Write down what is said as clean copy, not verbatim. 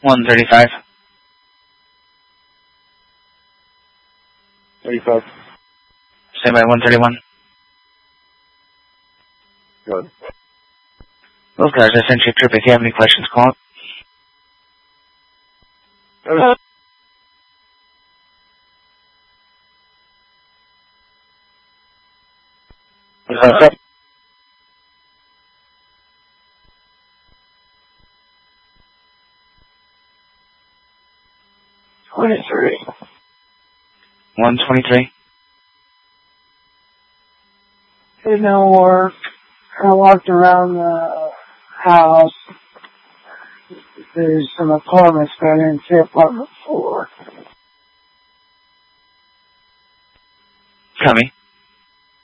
135. 35. Stand by 131. Good. Those guys, I sent you a trip. If you have any questions, call up. What's up? $23. 123. Did no work. I walked around the house. There's some apartments, but I didn't see apartment 4. Coming.